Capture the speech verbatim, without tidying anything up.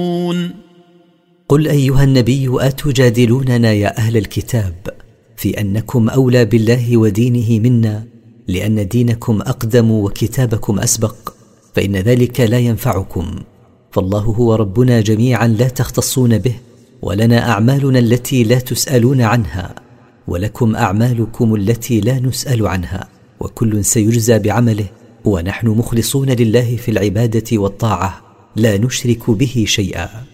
قل أيها النبي أتجادلوننا يا أهل الكتاب في أنكم أولى بالله ودينه منا لأن دينكم أقدم وكتابكم أسبق، فإن ذلك لا ينفعكم، فالله هو ربنا جميعا لا تختصون به، ولنا أعمالنا التي لا تسألون عنها، ولكم أعمالكم التي لا نسأل عنها، وكل سيجزى بعمله، ونحن مخلصون لله في العبادة والطاعة لا نشرك به شيئا.